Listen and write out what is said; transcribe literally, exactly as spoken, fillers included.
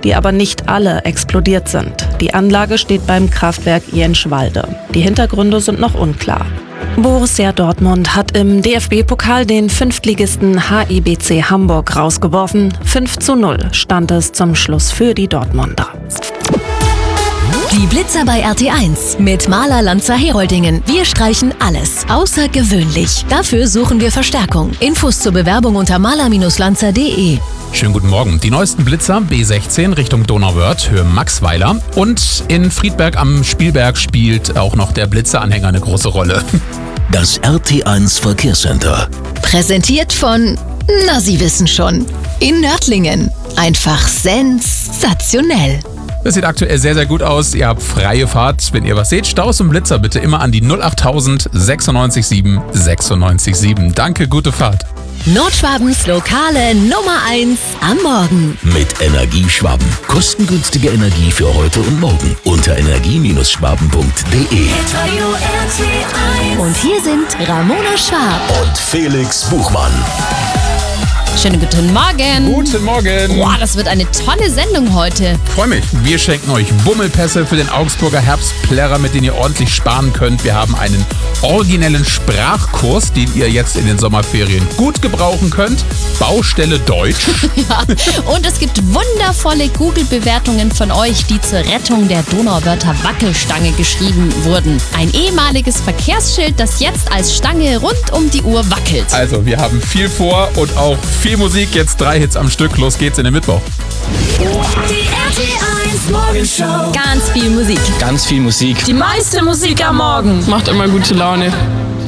die aber nicht alle explodiert sind. Die Anlage steht beim Kraftwerk Jenschwalde. Die Hintergründe sind noch unklar. Borussia Dortmund hat im D F B-Pokal den Fünftligisten H I B C Hamburg rausgeworfen. fünf zu null stand es zum Schluss für die Dortmunder. Die Blitzer bei R T eins mit Maler Lanzer Heroldingen. Wir streichen alles außergewöhnlich. Dafür suchen wir Verstärkung. Infos zur Bewerbung unter maler Lanzer punkt de. Schönen guten Morgen. Die neuesten Blitzer B sechzehn Richtung Donauwörth, Höhe Maxweiler. Und in Friedberg am Spielberg spielt auch noch der Blitzeranhänger eine große Rolle. Das R T eins Verkehrscenter. Präsentiert von, na Sie wissen schon, in Nördlingen. Einfach sensationell. Das sieht aktuell sehr, sehr gut aus. Ihr habt freie Fahrt. Wenn ihr was seht, Staus und Blitzer bitte immer an die null achttausend sechsundneunzig sieben sechsundneunzig sieben. Danke, gute Fahrt. Nordschwabens lokale Nummer eins am Morgen. Mit Energieschwaben. Kostengünstige Energie für heute und morgen. Unter energie schwaben punkt de. Und hier sind Ramona Schwab Und Felix Buchmann. Schönen guten Morgen. Guten Morgen. Boah, das wird eine tolle Sendung heute. Freue mich. Wir schenken euch Bummelpässe für den Augsburger Herbstplärrer, mit denen ihr ordentlich sparen könnt. Wir haben einen originellen Sprachkurs, den ihr jetzt in den Sommerferien gut gebrauchen könnt. Baustelle Deutsch. Ja. Und es gibt wundervolle Google-Bewertungen von euch, die zur Rettung der Donauwörther Wackelstange geschrieben wurden. Ein ehemaliges Verkehrsschild, das jetzt als Stange rund um die Uhr wackelt. Also, wir haben viel vor und auch viel Musik. Jetzt drei Hits am Stück. Los geht's in den Mittwoch. Die R T eins Morgenshow. Ganz viel Musik. Ganz viel Musik. Die meiste Musik am Morgen. Macht immer gute Laune.